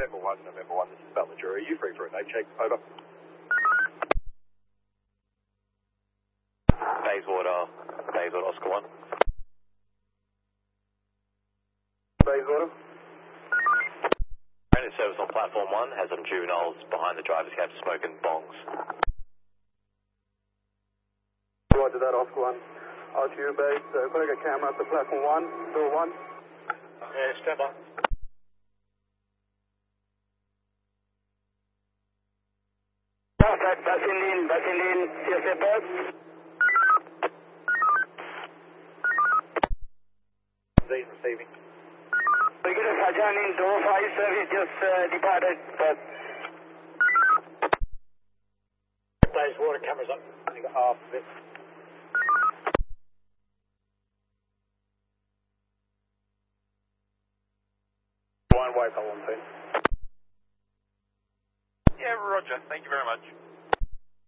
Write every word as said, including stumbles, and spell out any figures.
November one, November one, this is Butler Jury. Are you free for a name check? Over. Bayswater, Bayswater, Oscar one. Bayswater. Train service on platform one has some juveniles behind the driver's cab smoking bongs. Roger that, Oscar one. R T U base, uh, could I get camera up to platform one, door one? Yeah, stand by. Perfect, passing in, passing in, C S A bus. Receiving. Regular Sergeant in door five service just uh, departed, but Bayswater, cameras up. I got half of it. One way, Colin, please. Yeah, roger. Thank you very much.